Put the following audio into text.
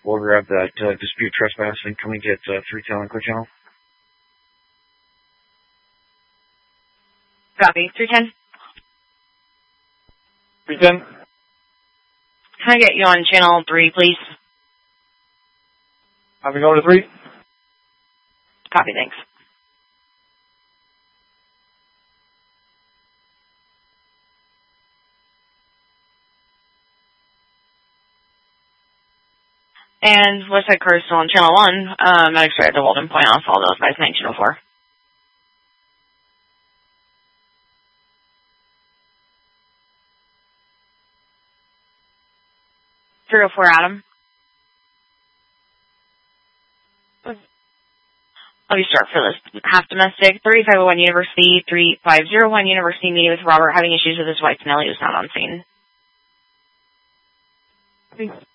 We'll grab that dispute trespass and can we get 310 on clear channel? Copy. 310. 310. Can I get you on channel 3, please? Have we go to 3? Copy, thanks. And Westside Car is still on channel 1. Medics are at the Walden Point. I'll follow those by 1904. 304, Adam. Let me start for this half domestic. 3501 University, 3501 University, meeting with Robert, having issues with his wife Nellie, who's not on scene. Please.